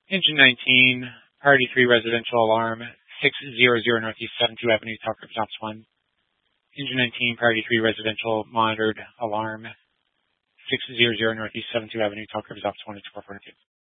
Engine 19, Priority 3 residential alarm, 600 Northeast 72 Avenue, Talk River Ops 1. Engine 19, Priority 3 residential monitored alarm, 600 Northeast 72 Avenue, Talk River Ops 1 to 442.